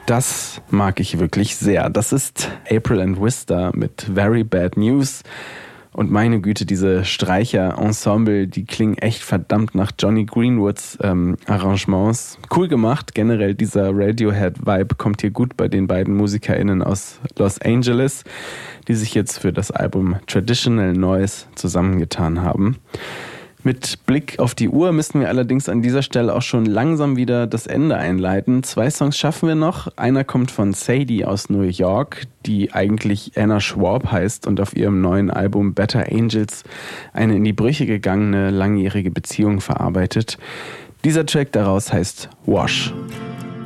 Das mag ich wirklich sehr. Das ist April and Wista mit Very Bad News. Und meine Güte, diese Streicher-Ensemble, die klingen echt verdammt nach Johnny Greenwoods Arrangements. Cool gemacht. Generell dieser Radiohead-Vibe kommt hier gut bei den beiden MusikerInnen aus Los Angeles, die sich jetzt für das Album Traditional Noise zusammengetan haben. Mit Blick auf die Uhr müssen wir allerdings an dieser Stelle auch schon langsam wieder das Ende einleiten. 2 Songs schaffen wir noch. Einer kommt von Sadie aus New York, die eigentlich Anna Schwab heißt und auf ihrem neuen Album Better Angels eine in die Brüche gegangene langjährige Beziehung verarbeitet. Dieser Track daraus heißt Wash.